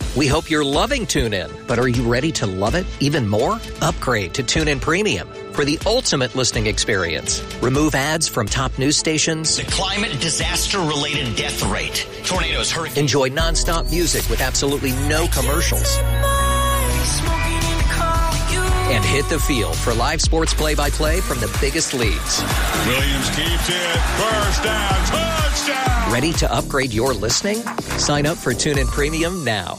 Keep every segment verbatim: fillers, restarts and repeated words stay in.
We hope you're loving TuneIn, but are you ready to love it even more? Upgrade to TuneIn Premium for the ultimate listening experience. Remove ads from top news stations. The climate disaster-related death rate. Tornadoes, hurricanes. Enjoy nonstop music with absolutely no commercials. And hit the field for live sports play-by-play from the biggest leagues. Williams keeps it. First down. Touchdown. Ready to upgrade your listening? Sign up for TuneIn Premium now.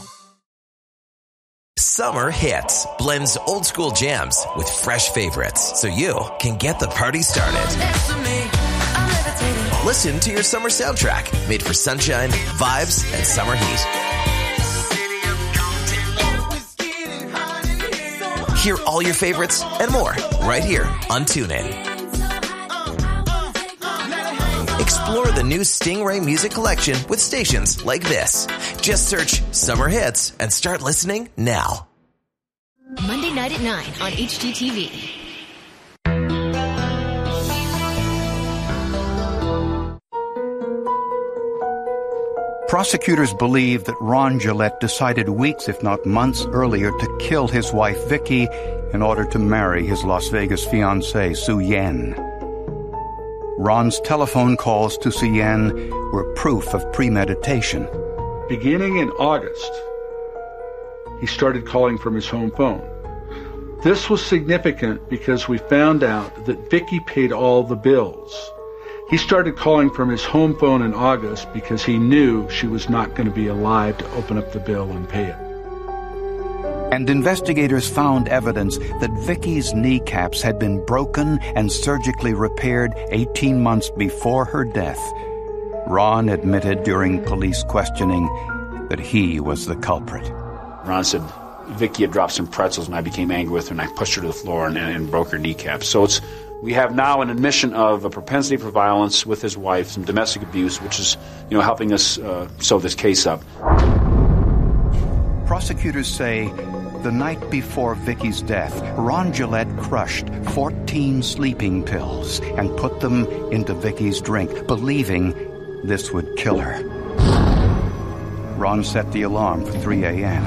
Summer Hits blends old school jams with fresh favorites so you can get the party started. Listen to your summer soundtrack made for sunshine, vibes, and summer heat. Hear all your favorites and more right here on TuneIn. Explore the new Stingray music collection with stations like this. Just search Summer Hits and start listening now. Monday night at nine on H G T V. Prosecutors believe that Ron Gillette decided weeks, if not months earlier, to kill his wife, Vicky, in order to marry his Las Vegas fiancée, Sue Yen. Ron's telephone calls to Sue Yen were proof of premeditation. Beginning in August, he started calling from his home phone. This was significant because we found out that Vicky paid all the bills. He started calling from his home phone in August because he knew she was not going to be alive to open up the bill and pay it. And investigators found evidence that Vicky's kneecaps had been broken and surgically repaired eighteen months before her death. Ron admitted during police questioning that he was the culprit. Ron said Vicky had dropped some pretzels and I became angry with her and I pushed her to the floor and, and broke her kneecaps. So it's we have now an admission of a propensity for violence with his wife, some domestic abuse, which is, you know, helping us uh, sew this case up. Prosecutors say the night before Vicky's death, Ron Gillette crushed fourteen sleeping pills and put them into Vicky's drink, believing this would kill her. Ron set the alarm for three a.m.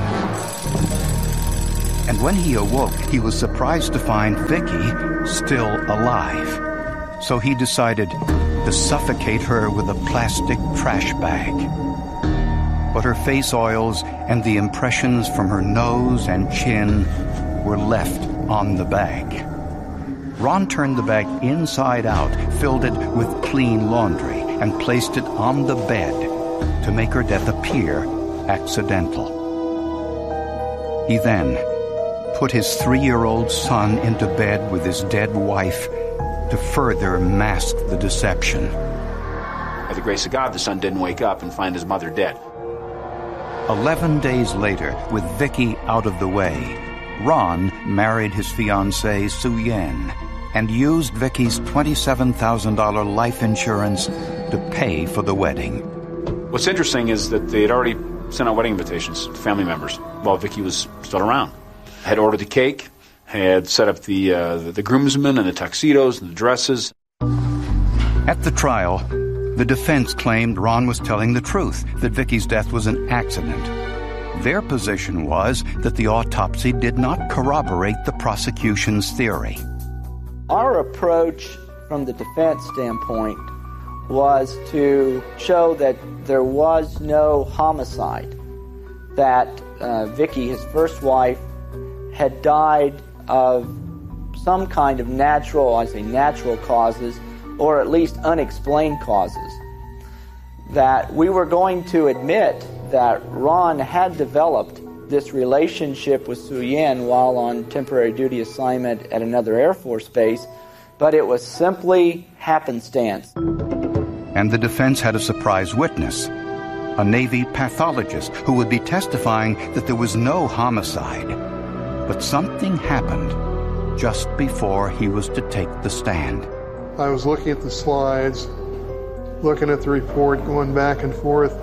And when he awoke, he was surprised to find Vicky still alive. So he decided to suffocate her with a plastic trash bag. But her face oils and the impressions from her nose and chin were left on the bag. Ron turned the bag inside out, filled it with clean laundry, and placed it on the bed to make her death appear accidental. He then put his three-year-old son into bed with his dead wife to further mask the deception. By the grace of God, the son didn't wake up and find his mother dead. Eleven days later, with Vicky out of the way, Ron married his fiancée, Sue Yen, and used Vicky's twenty-seven thousand dollars life insurance to pay for the wedding. What's interesting is that they had already sent out wedding invitations to family members while Vicky was still around. Had ordered the cake, had set up the, uh, the the groomsmen and the tuxedos and the dresses. At the trial, the defense claimed Ron was telling the truth, that Vicky's death was an accident. Their position was that the autopsy did not corroborate the prosecution's theory. Our approach from the defense standpoint was to show that there was no homicide, that uh, Vicky, his first wife, had died of some kind of natural, I say natural causes, or at least unexplained causes. That we were going to admit that Ron had developed this relationship with Sue Yen while on temporary duty assignment at another Air Force base, but it was simply happenstance. And the defense had a surprise witness, a Navy pathologist who would be testifying that there was no homicide. But something happened just before he was to take the stand. I was looking at the slides, looking at the report, going back and forth.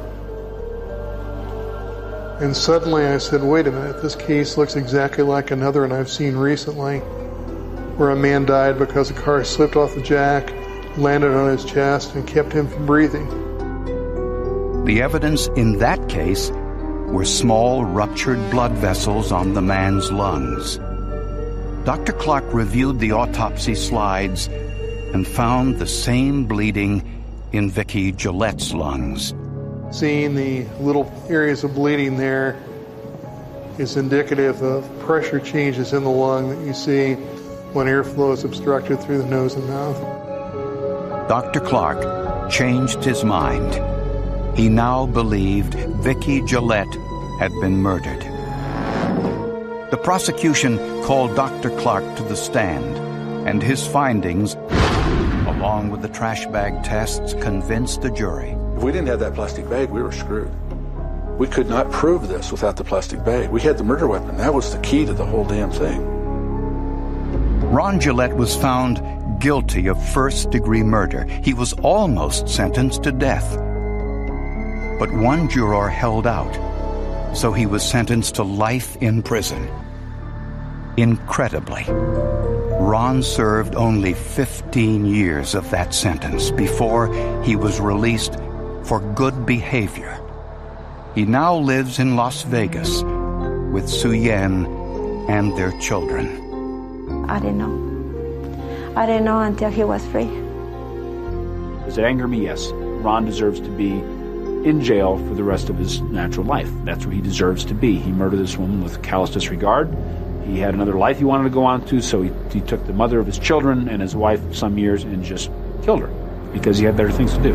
And suddenly I said, wait a minute, this case looks exactly like another one I've seen recently, where a man died because a car slipped off the jack, landed on his chest, and kept him from breathing. The evidence in that case were small ruptured blood vessels on the man's lungs. Doctor Clark reviewed the autopsy slides and found the same bleeding in Vicki Gillette's lungs. Seeing the little areas of bleeding there is indicative of pressure changes in the lung that you see when airflow is obstructed through the nose and mouth. Doctor Clark changed his mind. He now believed Vicki Gillette had been murdered. The prosecution called Doctor Clark to the stand, and his findings, along with the trash bag tests, convinced the jury. If we didn't have that plastic bag, we were screwed. We could not prove this without the plastic bag. We had the murder weapon. That was the key to the whole damn thing. Ron Gillette was found guilty of first-degree murder. He was almost sentenced to death. But one juror held out, so he was sentenced to life in prison. Incredibly, Ron served only fifteen years of that sentence before he was released for good behavior. He now lives in Las Vegas with Sue Yen and their children. I didn't know. I didn't know until he was free. Does it anger me? Yes. Ron deserves to be in jail for the rest of his natural life. That's where he deserves to be. He murdered this woman with callous disregard. He had another life he wanted to go on to, so he, he took the mother of his children and his wife of some years and just killed her because he had better things to do.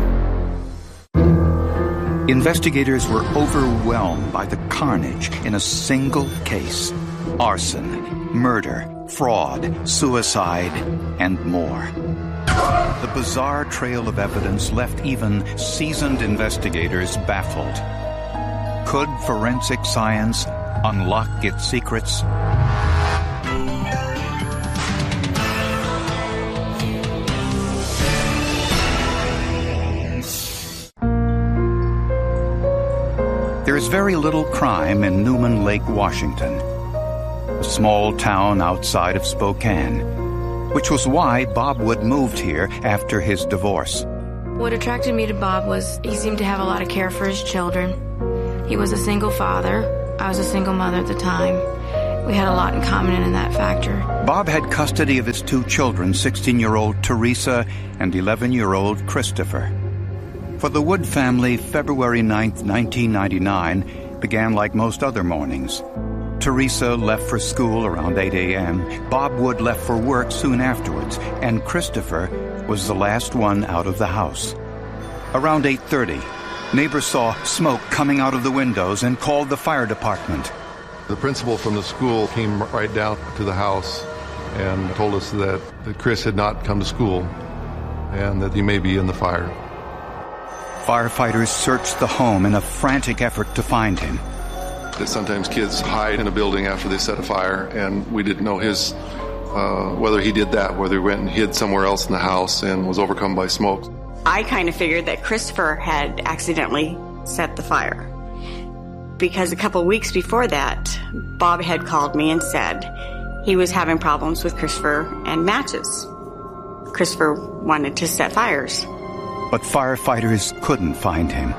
Investigators were overwhelmed by the carnage in a single case. Arson, murder, fraud, suicide, and more. The bizarre trail of evidence left even seasoned investigators baffled. Could forensic science unlock its secrets? There is very little crime in Newman Lake, Washington, a small town outside of Spokane, which was why Bob Wood moved here after his divorce. What attracted me to Bob was he seemed to have a lot of care for his children. He was a single father. I was a single mother at the time. We had a lot in common in that factor. Bob had custody of his two children, sixteen-year-old Teresa and eleven-year-old Christopher. For the Wood family, February ninth, nineteen ninety-nine began like most other mornings. Teresa left for school around eight a.m. Bob Wood left for work soon afterwards, and Christopher was the last one out of the house. Around eight thirty, neighbors saw smoke coming out of the windows and called the fire department. The principal from the school came right down to the house and told us that, that Chris had not come to school and that he may be in the fire. Firefighters searched the home in a frantic effort to find him. That sometimes kids hide in a building after they set a fire, and we didn't know his, uh, whether he did that, whether he went and hid somewhere else in the house and was overcome by smoke. I kind of figured that Christopher had accidentally set the fire, because a couple weeks before that, Bob had called me and said he was having problems with Christopher and matches. Christopher wanted to set fires. But firefighters couldn't find him.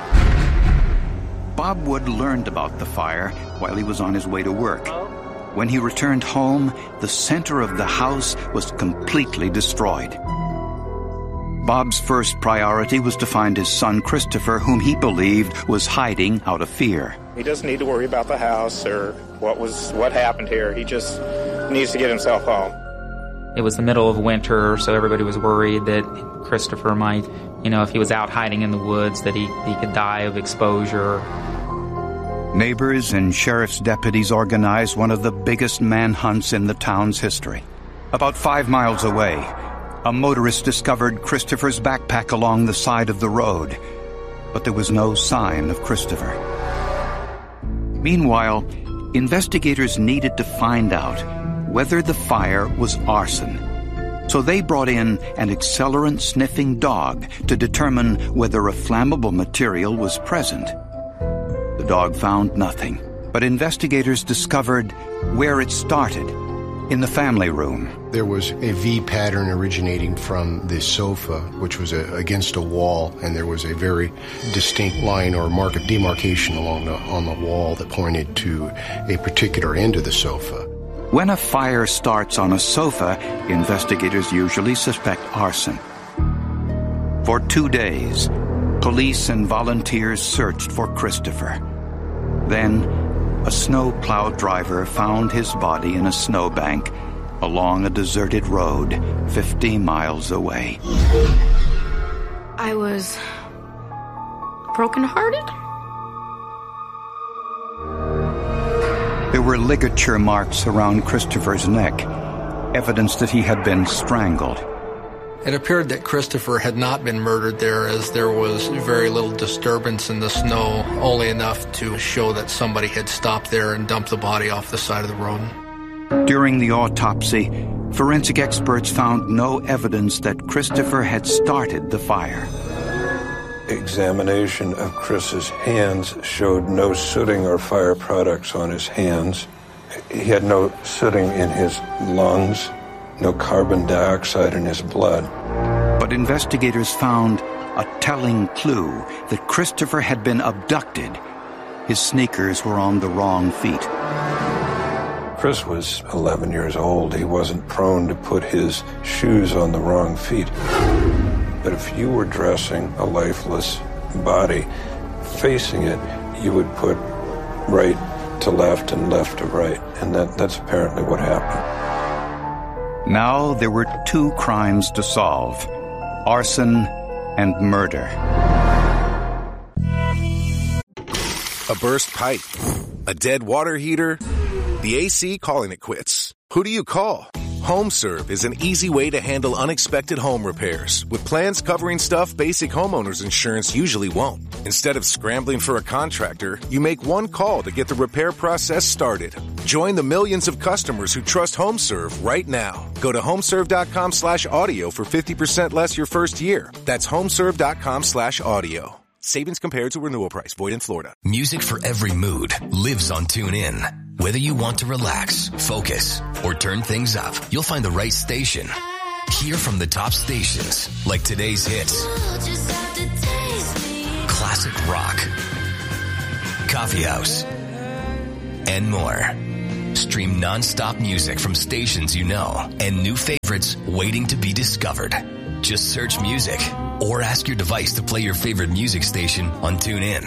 Bob Wood learned about the fire while he was on his way to work. When he returned home, the center of the house was completely destroyed. Bob's first priority was to find his son Christopher, whom he believed was hiding out of fear. He doesn't need to worry about the house or what was what happened here. He just needs to get himself home. It was the middle of winter, so everybody was worried that Christopher might, you know, if he was out hiding in the woods, that he, he could die of exposure. Neighbors and sheriff's deputies organized one of the biggest manhunts in the town's history. About five miles away, a motorist discovered Christopher's backpack along the side of the road, but there was no sign of Christopher. Meanwhile, investigators needed to find out whether the fire was arson. So they brought in an accelerant-sniffing dog to determine whether a flammable material was present. The dog found nothing, but investigators discovered where it started, in the family room. There was a V pattern originating from the sofa, which was a, against a wall, and there was a very distinct line or mark of demarcation along the, on the wall that pointed to a particular end of the sofa. When a fire starts on a sofa, investigators usually suspect arson. For two days, police and volunteers searched for Christopher. Then, a snowplow driver found his body in a snowbank along a deserted road fifty miles away. I was brokenhearted. There were ligature marks around Christopher's neck, evidence that he had been strangled. It appeared that Christopher had not been murdered there, as there was very little disturbance in the snow, only enough to show that somebody had stopped there and dumped the body off the side of the road. During the autopsy, forensic experts found no evidence that Christopher had started the fire. Examination of Chris's hands showed no sooting or fire products on his hands. He had no sooting in his lungs, no carbon dioxide in his blood. But investigators found a telling clue that Christopher had been abducted. His sneakers were on the wrong feet. Chris was eleven years old. He wasn't prone to put his shoes on the wrong feet. But if you were dressing a lifeless body, facing it, you would put right to left and left to right. And that, that's apparently what happened. Now there were two crimes to solve: arson and murder. A burst pipe, a dead water heater, the A C calling it quits. Who do you call? HomeServe is an easy way to handle unexpected home repairs, with plans covering stuff basic homeowners insurance usually won't. Instead of scrambling for a contractor, you make one call to get the repair process started. Join the millions of customers who trust HomeServe right now. Go to homeserve.com slash audio for fifty percent less your first year. That's homeserve.com slash audio. Savings compared to renewal price. Void in Florida. Music for every mood lives on TuneIn. Whether you want to relax, focus, or turn things up, you'll find the right station. Hear from the top stations, like today's hits, classic rock, coffee house, and more. Stream non-stop music from stations you know and new favorites waiting to be discovered. Just search music or ask your device to play your favorite music station on TuneIn.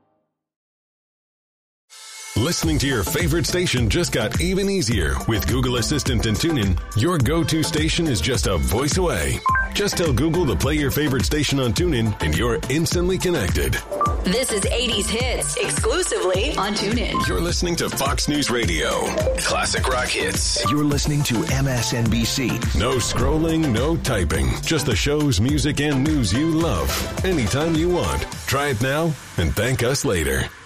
Listening to your favorite station just got even easier with Google Assistant and TuneIn. Your go-to station is just a voice away. Just tell Google to play your favorite station on TuneIn and you're instantly connected. This is eighties Hits, exclusively on TuneIn. You're listening to Fox News Radio. Classic rock hits. You're listening to M S N B C. No scrolling, no typing. Just the shows, music, and news you love. Anytime you want. Try it now and thank us later.